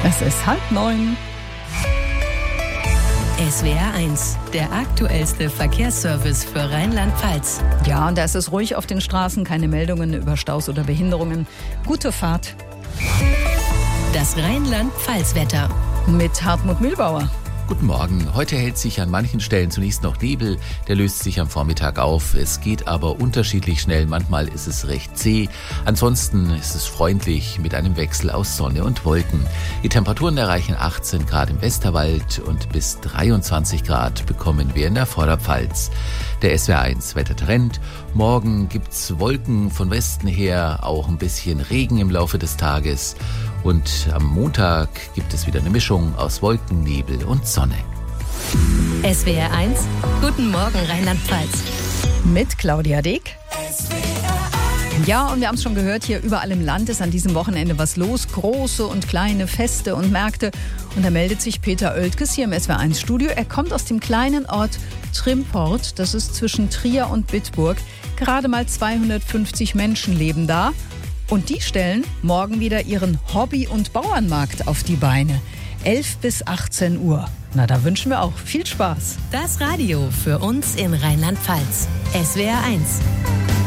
Es ist 8:30. SWR 1, der aktuellste Verkehrsservice für Rheinland-Pfalz. Ja, und da ist es ruhig auf den Straßen, keine Meldungen über Staus oder Behinderungen. Gute Fahrt. Das Rheinland-Pfalz-Wetter Mit Hartmut Mühlbauer. Guten Morgen. Heute hält sich an manchen Stellen zunächst noch Nebel. Der löst sich am Vormittag auf. Es geht aber unterschiedlich schnell. Manchmal ist es recht zäh. Ansonsten ist es freundlich mit einem Wechsel aus Sonne und Wolken. Die Temperaturen erreichen 18 Grad im Westerwald und bis 23 Grad bekommen wir in der Vorderpfalz. Der SWR 1 Wettertrend. Morgen gibt's Wolken von Westen her, auch ein bisschen Regen im Laufe des Tages. Und am Montag gibt es wieder eine Mischung aus Wolken, Nebel und Sonne. SWR 1, guten Morgen Rheinland-Pfalz. Mit Claudia Deck. Ja, und wir haben es schon gehört, hier überall im Land ist an diesem Wochenende was los. Große und kleine Feste und Märkte. Und da meldet sich Peter Oeltkes hier im SWR 1 Studio. Er kommt aus dem kleinen Ort Trimport. Das ist zwischen Trier und Bitburg. Gerade mal 250 Menschen leben da. Und die stellen morgen wieder ihren Hobby- und Bauernmarkt auf die Beine. 11 bis 18 Uhr. Na, da wünschen wir auch viel Spaß. Das Radio für uns in Rheinland-Pfalz. SWR 1.